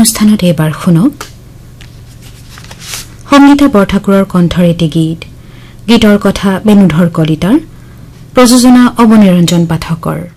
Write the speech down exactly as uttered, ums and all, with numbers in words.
অনুষ্ঠানত এবাৰ শুনক সংগীতা বৰঠাকুৰৰ কণ্ঠৰ এটি গীত গীতৰ কথা বেণুধৰ কলিতাৰ প্ৰযোজনা অৱনিৰঞ্জন পাঠকৰ